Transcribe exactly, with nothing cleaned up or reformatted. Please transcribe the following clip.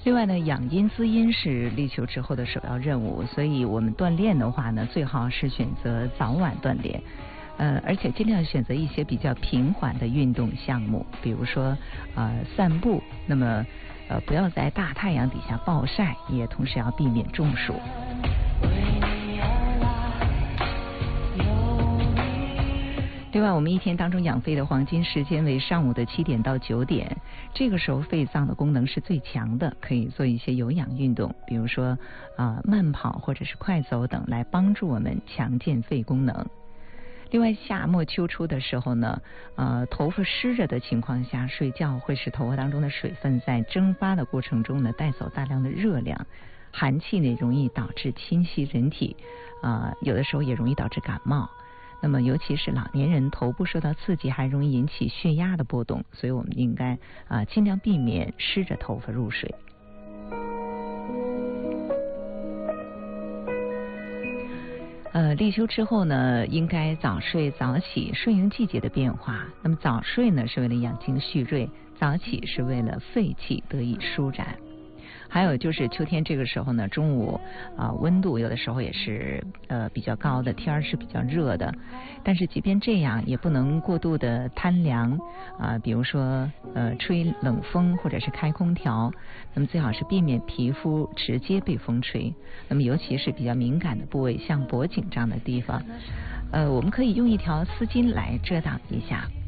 另外呢，养阴滋阴是立秋之后的首要任务，所以我们锻炼的话呢，最好是选择早晚锻炼。呃，而且尽量选择一些比较平缓的运动项目，比如说呃散步，那么呃不要在大太阳底下暴晒，也同时要避免中暑。另外，我们一天当中养肺的黄金时间为上午的七点到九点，这个时候肺脏的功能是最强的，可以做一些有氧运动，比如说啊、呃、慢跑或者是快走等，来帮助我们强健肺功能。另外，夏末秋初的时候呢，呃，头发湿着的情况下睡觉，会使头发当中的水分在蒸发的过程中呢带走大量的热量，寒气呢容易导致侵袭人体，啊、呃，有的时候也容易导致感冒。那么，尤其是老年人头部受到刺激，还容易引起血压的波动，所以我们应该啊、呃、尽量避免湿着头发入睡。呃，立秋之后呢，应该早睡早起，顺应季节的变化。那么早睡呢，是为了养精蓄锐；早起是为了肺气得以舒展。还有就是秋天这个时候呢，中午啊、呃、温度有的时候也是呃比较高的，天儿是比较热的，但是即便这样也不能过度的贪凉啊、呃，比如说呃吹冷风或者是开空调，那么最好是避免皮肤直接被风吹，那么尤其是比较敏感的部位，像脖颈这样的地方，呃我们可以用一条丝巾来遮挡一下。